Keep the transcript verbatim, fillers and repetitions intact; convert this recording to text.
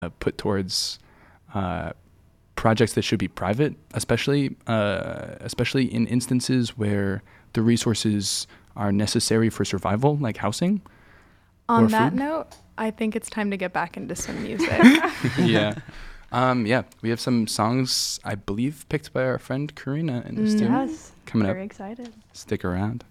uh, put towards uh, projects that should be private, especially uh, especially in instances where the resources are necessary for survival, like housing. On or that food. note, I think it's time to get back into some music. yeah. Um, yeah, we have some songs, I believe, picked by our friend Karina in the Mm. studio Yes. coming Very up. excited. Stick around.